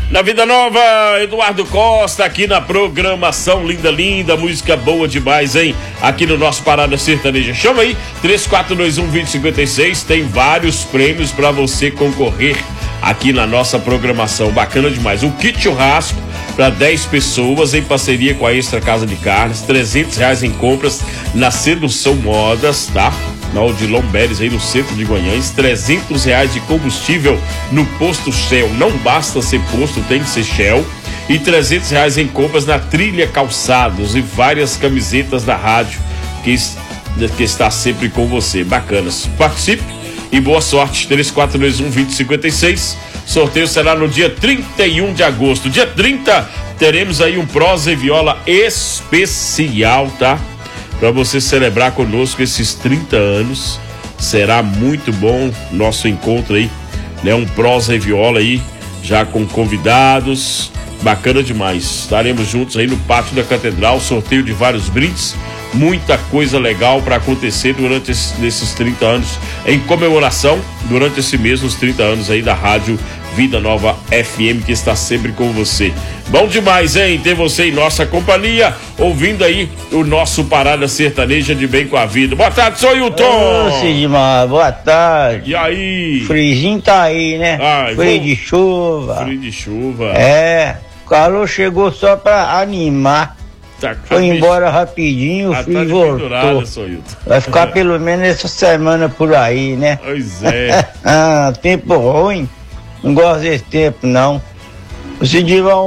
Na Vida Nova, Eduardo Costa, aqui na programação linda, música boa demais, hein? Aqui no nosso Parada Sertaneja. Chama aí, 3421-2056, tem vários prêmios pra você concorrer aqui na nossa programação, bacana demais. Um kit churrasco para 10 pessoas em parceria com a Extra Casa de Carnes, R$300 em compras na Sedução Modas, tá? Na Odilon Beres, aí no centro de Guanhães, R$300 de combustível no posto Shell. Não basta ser posto, tem que ser Shell. E R$300 em compras na Trilha Calçados e várias camisetas da rádio que está sempre com você. Bacanas. Participe e boa sorte. 3421-2056. Sorteio será no dia 31 de agosto. Dia 30 teremos aí um prosa e viola especial, tá? Para você celebrar conosco esses 30 anos. Será muito bom nosso encontro aí, né? Um prosa e viola aí, já com convidados. Bacana demais. Estaremos juntos aí no pátio da Catedral, sorteio de vários brindes. Muita coisa legal para acontecer durante esses 30 anos, em comemoração, durante esse mês, os 30 anos aí da Rádio Vida Nova FM, que está sempre com você. Bom demais, hein? Ter você em nossa companhia, ouvindo aí o nosso Parada Sertaneja de Bem com a Vida. Boa tarde, sou Hilton. Ô, Sidmar, boa tarde. E aí? Frizinho tá aí, né? Frio de chuva. Frio de chuva. É, o calor chegou só pra animar. Tá, foi embora rapidinho, o frio voltou. Vai ficar pelo menos essa semana por aí, né? Pois é. Tempo ruim. Não gosto desse tempo, não. Ô Sidmar,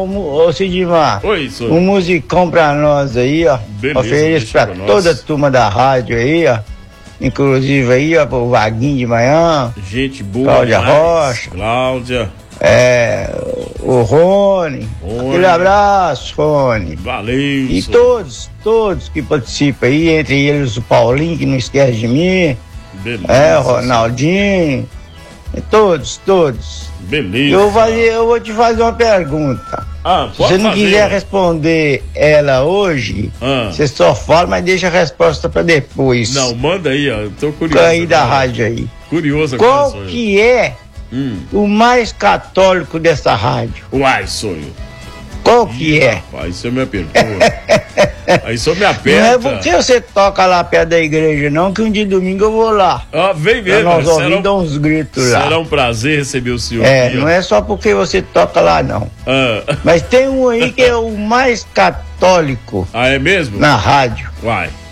oi, um musicão pra nós aí, ó. Beleza, ofereço pra toda a turma da rádio aí, ó. Inclusive aí, ó, o Vaguinho de manhã. Gente boa. Cláudia Rocha. Cláudia. O Rony. Aquele abraço, Rony. Valeu. E todos que participam aí, entre eles o Paulinho, que não esquece de mim. Beleza. O Ronaldinho. Todos. Beleza. Eu vou te fazer uma pergunta. Se você não quiser responder ela hoje, você só fala, mas deixa a resposta pra depois. Não, manda aí, ó. Eu tô curioso. Aí da rádio aí. Curioso. Qual que é o mais católico dessa rádio? Uai, sonho. Qual que é? Rapaz, isso me apertou. Aí só me aperta. Não é porque você toca lá perto da igreja, não, que um dia de domingo eu vou lá. Vem mesmo. Nós ouvimos dar uns gritos lá. Será um prazer receber o senhor. Não é só porque você toca lá, não. Mas tem um aí que é o mais católico. É mesmo? Na rádio. Uai.